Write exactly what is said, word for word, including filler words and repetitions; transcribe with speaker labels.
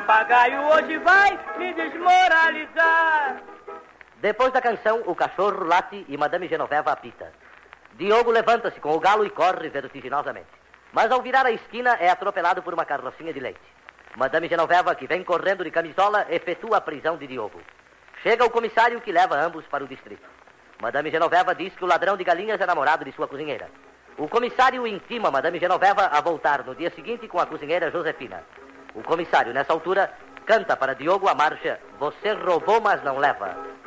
Speaker 1: papagaio hoje vai me desmoralizar.
Speaker 2: Depois da canção, o cachorro late e Madame Genoveva apita. Diogo levanta-se com o galo e corre vertiginosamente. Mas ao virar a esquina é atropelado por uma carrocinha de leite. Madame Genoveva, que vem correndo de camisola, efetua a prisão de Diogo. Chega o comissário que leva ambos para o distrito. Madame Genoveva diz que o ladrão de galinhas é namorado de sua cozinheira. O comissário intima Madame Genoveva a voltar no dia seguinte com a cozinheira Josefina. O comissário, nessa altura, canta para Diogo a marcha "Você roubou, mas não leva".